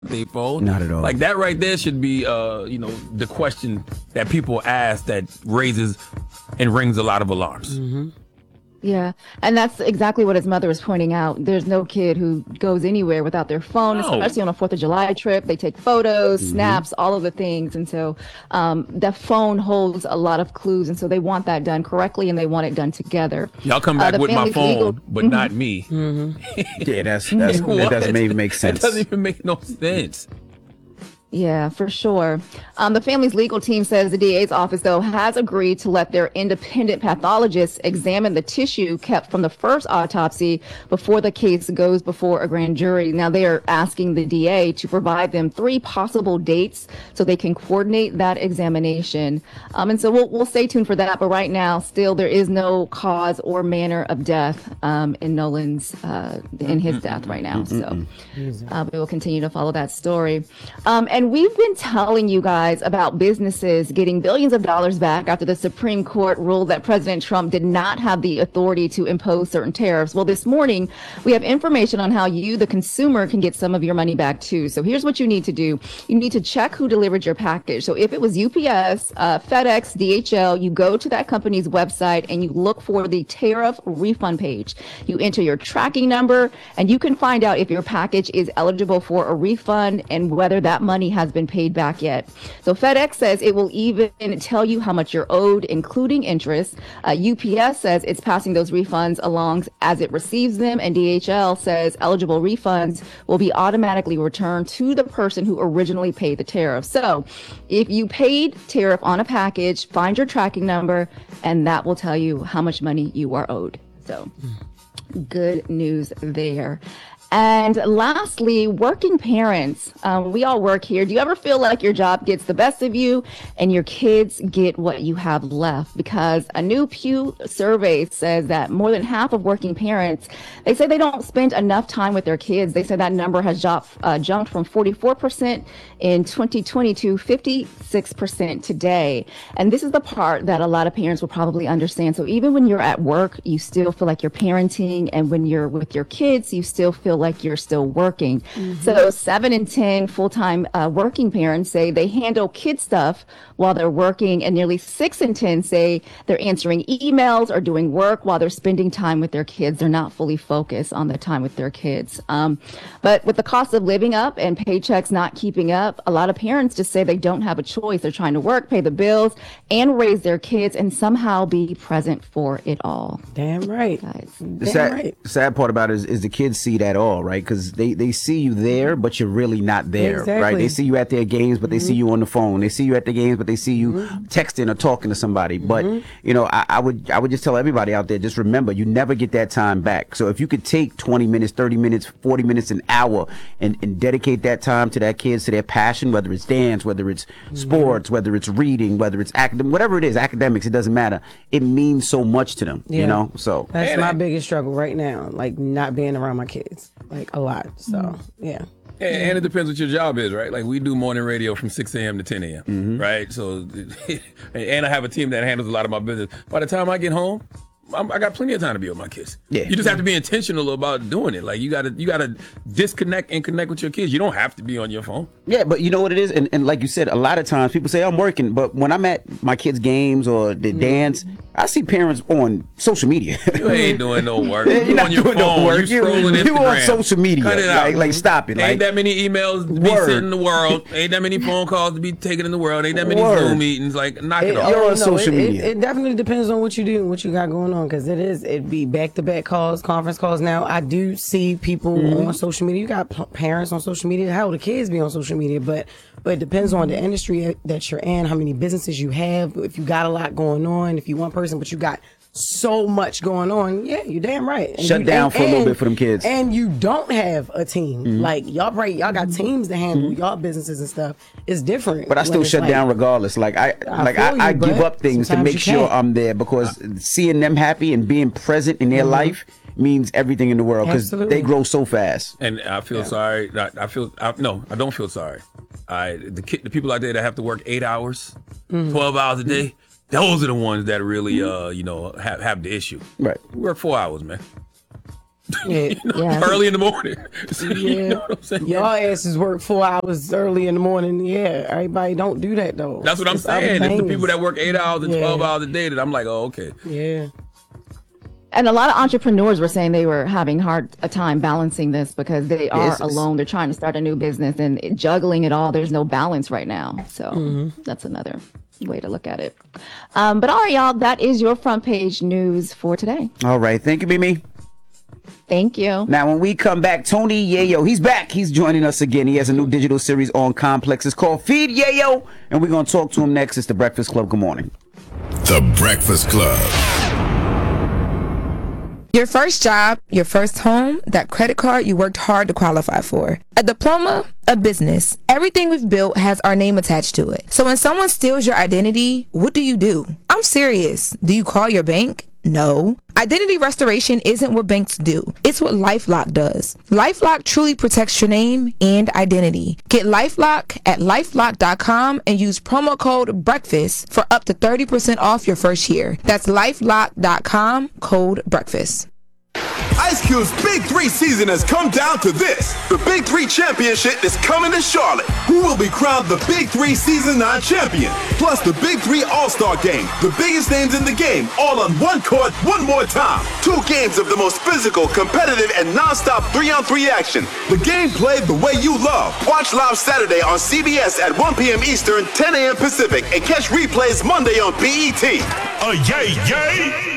their phone. Not at all. Like that right there should be, the question that people ask that raises and rings a lot of alarms. Mm-hmm. Yeah, and that's exactly what his mother was pointing out. There's no kid who goes anywhere without their phone, especially on a 4th of July trip. They take photos, snaps, all of the things. And so the phone holds a lot of clues. And so they want that done correctly, and they want it done together. Y'all come back with my phone, but not me. Yeah, that doesn't even make sense. It doesn't even make no sense. Yeah, for sure. The family's legal team says the DA's office, though, has agreed to let their independent pathologists examine the tissue kept from the first autopsy before the case goes before a grand jury. Now, they are asking the DA to provide them 3 possible dates so they can coordinate that examination. And so we'll stay tuned for that. But right now, still, there is no cause or manner of death in Nolan's, in his death right now. So we will continue to follow that story. And we've been telling you guys about businesses getting billions of dollars back after the Supreme Court ruled that President Trump did not have the authority to impose certain tariffs. Well, this morning, we have information on how you, the consumer, can get some of your money back, too. So here's what you need to do. You need to check who delivered your package. So if it was UPS, FedEx, DHL, you go to that company's website and you look for the tariff refund page. You enter your tracking number, and you can find out if your package is eligible for a refund and whether that money has been paid back yet. So FedEx says it will even tell you how much you're owed, including interest. UPS says it's passing those refunds along as it receives them. And DHL says eligible refunds will be automatically returned to the person who originally paid the tariff. So if you paid tariff on a package, find your tracking number, and that will tell you how much money you are owed. So good news there. And lastly, working parents. We all work here. Do you ever feel like your job gets the best of you and your kids get what you have left? Because a new Pew survey says that more than half of working parents, they say they don't spend enough time with their kids. They say that number has jumped from 44% in 2020 to 56% today. And this is the part that a lot of parents will probably understand. So even when you're at work, you still feel like you're parenting. And when you're with your kids, you still feel like you're still working. So 7 in 10 full-time working parents say they handle kid stuff while they're working, and nearly 6 in 10 say they're answering emails or doing work while they're spending time with their kids. They're not fully focused on the time with their kids. But with the cost of living up and paychecks not keeping up, a lot of parents just say they don't have a choice. They're trying to work, pay the bills, and raise their kids and somehow be present for it all. Damn right. Guys. The sad part about it is the kids see that all, right? Because they see you there, but you're really not there, Exactly. right? They see you at their games, but they see you on the phone. They see you at the games, but they see you texting or talking to somebody. But I would just tell everybody out there, just remember, you never get that time back. So if you could take 20 minutes, 30 minutes, 40 minutes, an hour, and dedicate that time to that kids, to their passion, whether it's dance, whether it's sports, whether it's reading, whether it's whatever it is, academics, it doesn't matter. It means so much to them, So That's my biggest struggle right now, like not being around my kids, like a lot. So, yeah. And it depends what your job is, right? Like we do morning radio from 6 a.m. to 10 a.m., right? So, and I have a team that handles a lot of my business. By the time I get home, I got plenty of time to be with my kids. Yeah. You just have to be intentional about doing it. Like you gotta disconnect and connect with your kids. You don't have to be on your phone. Yeah, but you know what it is? And like you said, a lot of times people say I'm working, but when I'm at my kids' games or the dance, I see parents on social media. You ain't doing no work. You're You not on your doing phone. no work. You scrolling Instagram. You on social media. Cut it out. Like stop it. Ain't that many emails to be sent in the world. Ain't that many phone calls to be taken in the world. Ain't that many Zoom meetings. Like knock it off. You're on social media. It definitely depends on what you do and what you got going on, because it'd be back-to-back calls, conference calls. Now, I do see people on social media. You got parents on social media. How the kids be on social media, but it depends on the industry that you're in, how many businesses you have, if you got a lot going on, if you one person, but you got so much going on. Yeah, you're damn right. And Shut down for a little bit for them kids. And you don't have a team. Like y'all got teams to handle y'all businesses and stuff. It's different. But I still shut down regardless. Like I give up things to make sure I'm there, because seeing them happy and being present in their life means everything in the world, because they grow so fast. And I feel sorry. I don't feel sorry. The people out there that have to work 8 hours, 12 hours a day, those are the ones that really, have the issue. Right. We work 4 hours, man. Yeah. Yeah. Early in the morning. So, Yeah. you know what I'm saying? Y'all asses work 4 hours early in the morning. Yeah, everybody don't do that though. That's what I'm It's other saying. It's the things. people that work 8 hours and Yeah. 12 hours a day that I'm like, oh, okay. Yeah. And a lot of entrepreneurs were saying they were having a time balancing this because they are Yes. alone. They're trying to start a new business and juggling it all. There's no balance right now. So that's another way to look at it. But all right, y'all, that is your front page news for today. All right. Thank you, Mimi. Thank you. Now, when we come back, Tony Yayo, he's back. He's joining us again. He has a new digital series on Complex. It's called Feed Yayo, and we're going to talk to him next. It's The Breakfast Club. Good morning. The Breakfast Club. Your first job, your first home, that credit card you worked hard to qualify for. A diploma, a business. Everything we've built has our name attached to it. So when someone steals your identity, what do? I'm serious. Do you call your bank? No. Identity restoration isn't what banks do. It's what LifeLock does. LifeLock truly protects your name and identity. Get LifeLock at LifeLock.com and use promo code BREAKFAST for up to 30% off your first year. That's LifeLock.com, code BREAKFAST. Ice Cube's Big 3 season has come down to this. The Big 3 Championship is coming to Charlotte. Who will be crowned the Big 3 Season 9 champion? Plus the Big 3 All-Star Game. The biggest names in the game, all on one court, one more time. 2 games of the most physical, competitive, and non-stop 3-on-3 action. The game played the way you love. Watch live Saturday on CBS at 1 p.m. Eastern, 10 a.m. Pacific, and catch replays Monday on BET. Yay!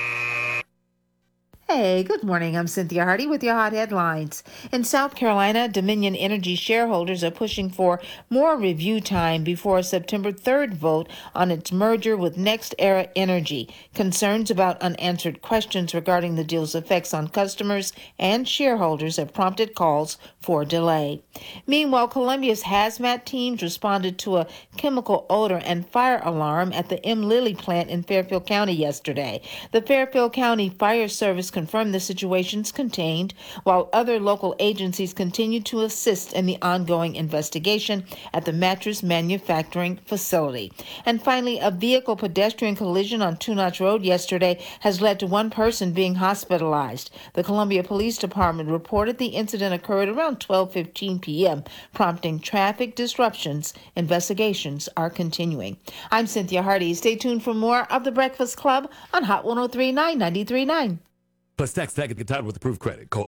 Hey, good morning. I'm Cynthia Hardy with your hot headlines. In South Carolina, Dominion Energy shareholders are pushing for more review time before a September 3rd vote on its merger with NextEra Energy. Concerns about unanswered questions regarding the deal's effects on customers and shareholders have prompted calls for delay. Meanwhile, Columbia's hazmat teams responded to a chemical odor and fire alarm at the M. Lilly plant in Fairfield County yesterday. The Fairfield County Fire Service confirmed the situation's contained, while other local agencies continue to assist in the ongoing investigation at the mattress manufacturing facility. And finally, a vehicle-pedestrian collision on Two Notch Road yesterday has led to one person being hospitalized. The Columbia Police Department reported the incident occurred around 12:15 p.m., prompting traffic disruptions. Investigations are continuing. I'm Cynthia Hardy. Stay tuned for more of The Breakfast Club on Hot 103.9 93.9. Plus tax tag at the time with approved credit. Call.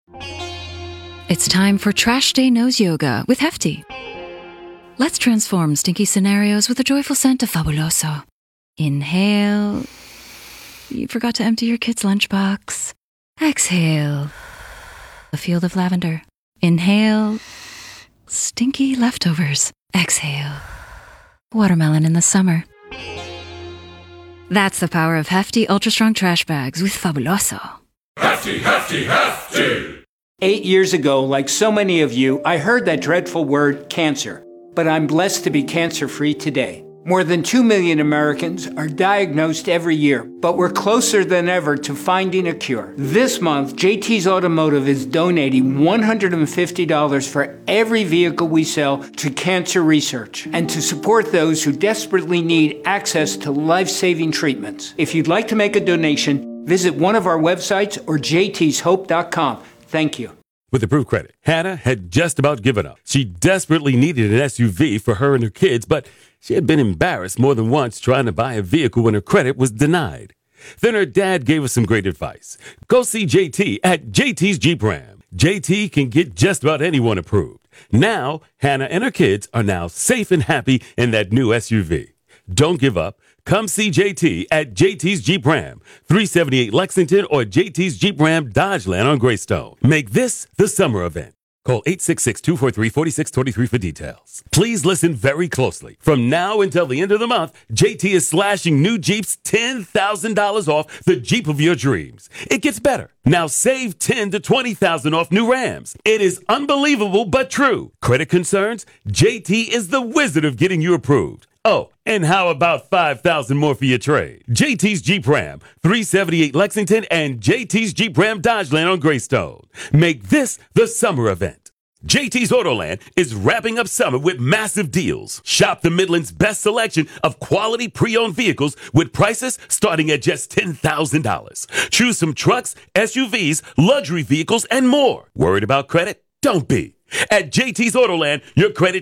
It's time for Trash Day Nose Yoga with Hefty. Let's transform stinky scenarios with a joyful scent of Fabuloso. Inhale. You forgot to empty your kid's lunchbox. Exhale. A field of lavender. Inhale. Stinky leftovers. Exhale. Watermelon in the summer. That's the power of Hefty Ultra Strong Trash Bags with Fabuloso. Hefty, hefty, hefty! 8 years ago, like so many of you, I heard that dreadful word cancer. But I'm blessed to be cancer-free today. More than 2 million Americans are diagnosed every year, but we're closer than ever to finding a cure. This month, JT's Automotive is donating $150 for every vehicle we sell to cancer research and to support those who desperately need access to life-saving treatments. If you'd like to make a donation, visit one of our websites or jtshope.com. Thank you. With approved credit, Hannah had just about given up. She desperately needed an SUV for her and her kids, but she had been embarrassed more than once trying to buy a vehicle when her credit was denied. Then her dad gave her some great advice. Go see JT at JT's Jeep Ram. JT can get just about anyone approved. Now, Hannah and her kids are now safe and happy in that new SUV. Don't give up. Come see JT at JT's Jeep Ram, 378 Lexington, or JT's Jeep Ram Dodgeland on Greystone. Make this the summer event. Call 866-243-4623 for details. Please listen very closely. From now until the end of the month, JT is slashing new Jeeps $10,000 off the Jeep of your dreams. It gets better. Now save $10,000 to $20,000 off new Rams. It is unbelievable but true. Credit concerns? JT is the wizard of getting you approved. Oh, and how about $5,000 more for your trade? JT's Jeep Ram, 378 Lexington, and JT's Jeep Ram Dodgeland on Greystone. Make this the summer event. JT's Autoland is wrapping up summer with massive deals. Shop the Midland's best selection of quality pre-owned vehicles with prices starting at just $10,000. Choose some trucks, SUVs, luxury vehicles, and more. Worried about credit? Don't be. At JT's Autoland, your credit